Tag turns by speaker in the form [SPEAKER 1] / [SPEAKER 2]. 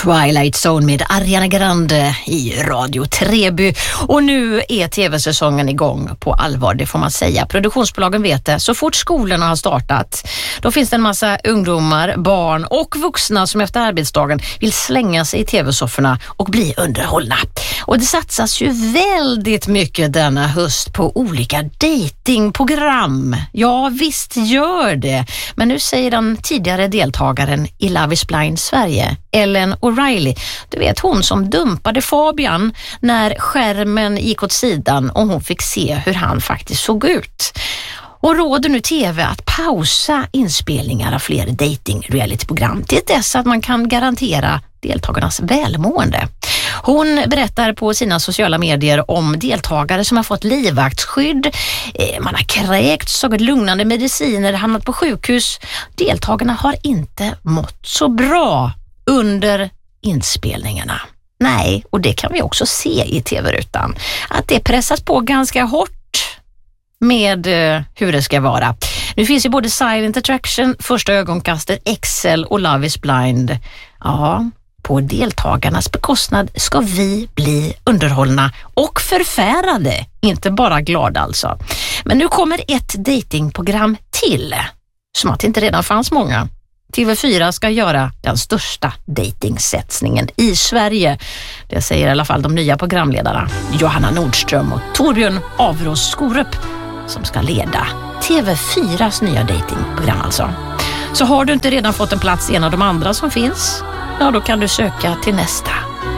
[SPEAKER 1] Twilight Zone med Ariana Grande i Radio Treby. Och nu är tv-säsongen igång på allvar, det får man säga. Produktionsbolagen vet det. Så fort skolorna har startat, då finns det en massa ungdomar, barn och vuxna som efter arbetsdagen vill slänga sig i tv-sofforna och bli underhållna. Och det satsas ju väldigt mycket denna höst på olika datingprogram. Ja, visst gör det. Men nu säger den tidigare deltagaren i Love is Blind Sverige, Ellen O'Reilly, du vet hon som dumpade Fabian när skärmen gick åt sidan och hon fick se hur han faktiskt såg ut. Och råder nu tv att pausa inspelningar av fler dating-realityprogram till dess att man kan garantera deltagarnas välmående. Hon berättar på sina sociala medier om deltagare som har fått livvaktsskydd, man har kräkts, tagit lugnande mediciner, hamnat på sjukhus. Deltagarna har inte mått så bra under inspelningarna. Nej, och det kan vi också se i tv-rutan. Att det pressas på ganska hårt med hur det ska vara. Nu finns ju både Silent Attraction, Första ögonkastet, Excel och Love is Blind. Ja, på deltagarnas bekostnad ska vi bli underhållna och förfärade, inte bara glada alltså. Men nu kommer ett datingprogram till, som att det inte redan fanns många. TV4 ska göra den största datingsatsningen i Sverige. Det säger i alla fall de nya programledarna Johanna Nordström och Torbjörn Avros Skorup, som ska leda TV4s nya datingprogram alltså. Så har du inte redan fått en plats i en av de andra som finns, ja då kan du söka till nästa